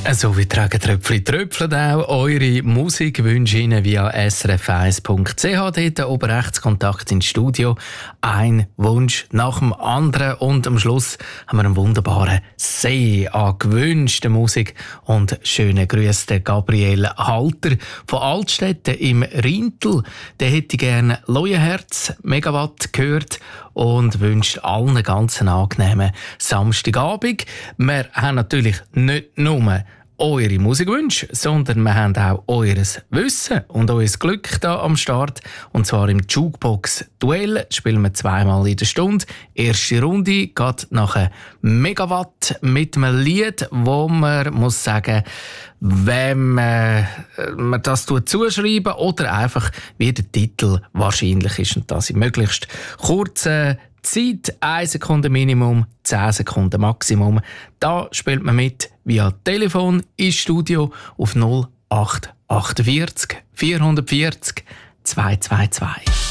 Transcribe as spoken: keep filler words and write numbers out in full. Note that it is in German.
So wie tragen Tröpfchen Tröpfchen auch eure Musikwünsche Ihnen via s r f eins punkt c h. Dort oben rechts Kontakt ins Studio. Ein Wunsch nach dem anderen. Und am Schluss haben wir einen wunderbaren See an gewünschter Musik. Und schöne Grüße der Gabriel Halter von Altstetten im Rintel. Der hätte gerne Leuenherz, Megawatt gehört und wünscht allen einen ganz angenehmen Samstagabend. Wir haben natürlich nicht nur eure Musikwünsche, sondern wir haben auch eures Wissen und euer Glück hier am Start. Und zwar im Jukebox-Duell spielen wir zweimal in der Stunde. Erste Runde geht nachher Megawatt mit einem Lied, wo man muss sagen, wenn man, man das zuschreiben oder einfach wie der Titel wahrscheinlich ist. Und das in möglichst kurzen Zeit, eine Sekunde Minimum, zehn Sekunden Maximum. Da spielt man mit via Telefon ins Studio auf null acht achtundvierzig vierhundertvierzig zweihundertzweiundzwanzig.